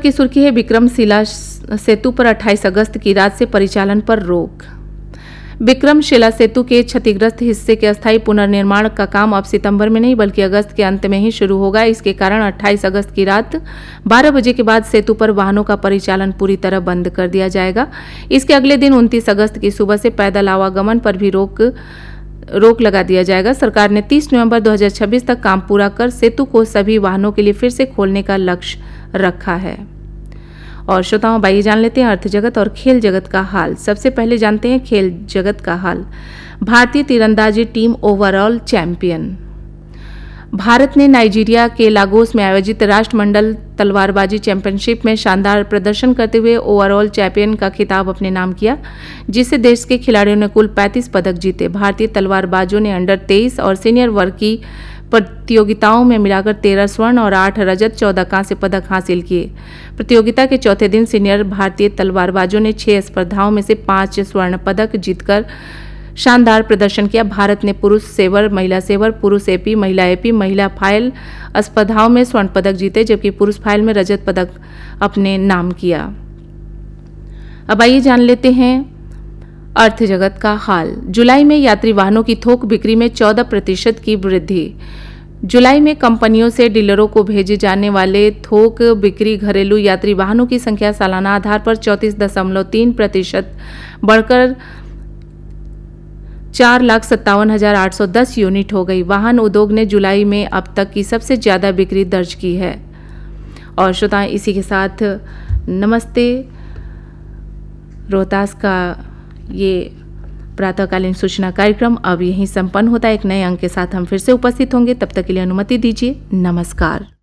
की सुर्खी है विक्रमशिला सेतु पर 28 अगस्त की रात से परिचालन पर रोक। विक्रमशिला सेतु के क्षतिग्रस्त हिस्से के अस्थायी पुनर्निर्माण का काम अब सितंबर में नहीं बल्कि अगस्त के अंत में ही शुरू होगा। इसके कारण 28 अगस्त की रात 12 बजे के बाद सेतु पर वाहनों का परिचालन पूरी तरह बंद कर दिया जाएगा। इसके अगले दिन 29 अगस्त की सुबह से पैदल आवागमन पर भी रोक लगा दिया जाएगा। सरकार ने 30 नवंबर 2026 तक काम पूरा कर सेतु को सभी वाहनों के लिए फिर से खोलने का लक्ष्य रखा है। और श्रोताओं, आइए जान लेते हैं अर्थ जगत और खेल जगत का हाल। सबसे पहले जानते हैं खेल जगत का हाल। भारतीय तीरंदाजी टीम ओवरऑल चैंपियन। भारत ने नाइजीरिया के लागोस में आयोजित राष्ट्रमंडल तलवारबाजी चैंपियनशिप में शानदार प्रदर्शन करते हुए ओवरऑल चैंपियन का खिताब अपने नाम किया, जिससे देश के खिलाड़ियों ने कुल 35 पदक जीते। भारतीय तलवारबाजों ने अंडर 23 और सीनियर वर्ग की प्रतियोगिताओं में मिलाकर 13 स्वर्ण और 8 रजत 14 कांस्य पदक हासिल किए। प्रतियोगिता के चौथे दिन सीनियर भारतीय तलवारबाजों ने 6 स्पर्धाओं में से 5 स्वर्ण पदक जीतकर शानदार प्रदर्शन किया। भारत ने पुरुष सेवर, महिला सेवर, पुरुष एपी, महिला फाइल स्पर्धाओं में स्वर्ण पदक जीते, जबकि पुरुष फाइल में रजत पदक अपने नाम किया। अब आइए जान लेते हैं अर्थ जगत का हाल। जुलाई में यात्री वाहनों की थोक बिक्री में 14% की वृद्धि। जुलाई में कंपनियों से डीलरों को भेजे जाने वाले थोक बिक्री घरेलू यात्री वाहनों की संख्या सालाना आधार पर 34.3% बढ़कर 4,57,810 यूनिट हो गई। वाहन उद्योग ने जुलाई में अब तक की सबसे ज्यादा बिक्री दर्ज की है। और श्रोताएं, इसी के साथ नमस्ते रोहतास का ये प्रातःकालीन सूचना कार्यक्रम अब यहीं संपन्न होता है। एक नए अंक के साथ हम फिर से उपस्थित होंगे। तब तक के लिए अनुमति दीजिए। नमस्कार।